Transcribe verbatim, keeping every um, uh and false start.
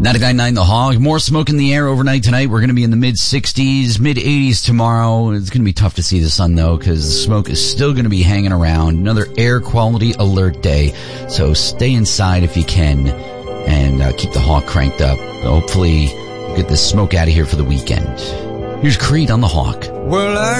ninety-nine point nine The Hog. More smoke in the air overnight tonight. We're going to be in the mid sixties, mid eighties tomorrow. It's going to be tough to see the sun, though, because the smoke is still going to be hanging around. Another air quality alert day. So stay inside if you can and uh, keep the Hawk cranked up. Hopefully we'll get this smoke out of here for the weekend. Here's Creed on the Hawk. Well, I